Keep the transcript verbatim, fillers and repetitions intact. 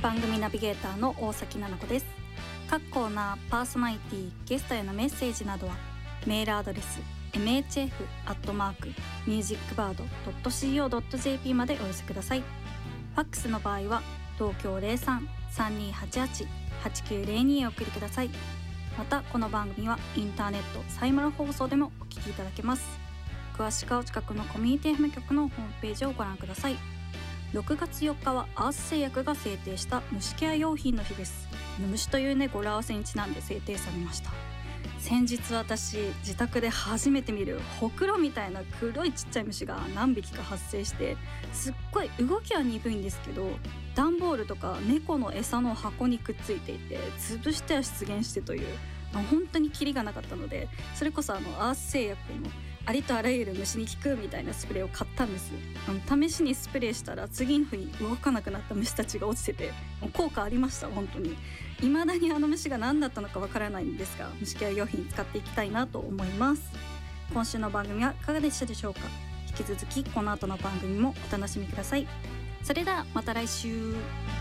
番組ナビゲーターの大崎奈々子です。各コーナー、パーソナリティ、ゲストへのメッセージなどはメールアドレス エムエイチエフ アットマーク ミュージックバード ドット シーオー ドット ジェーピー までお寄せください。ファックスの場合は東京 ゼロさん さんにーはちはち はちきゅうゼロに へお送りください。またこの番組はインターネットサイマル放送でもお聞きいただけます。詳しくはお近くのコミュニティ エフエム 局のホームページをご覧ください。ろくがつよっかはアース製薬が制定した虫ケア用品の日です。虫というね語呂合わせにちなんで制定されました。先日私自宅で初めて見るほくろみたいな黒いちっちゃい虫が何匹か発生して、すっごい動きは鈍いんですけど段ボールとか猫の餌の箱にくっついていて潰しては出現してという、本当にキリがなかったので、それこそあのアース製薬のありとあらゆる虫に効くみたいなスプレーを買ったんです。試しにスプレーしたら次の日に動かなくなった虫たちが落ちてて効果ありました。本当に未だにあの虫が何だったのかわからないんですが、虫ケア用品使っていきたいなと思います。今週の番組はいかがでしたでしょうか。引き続きこの後の番組もお楽しみください。それではまた来週。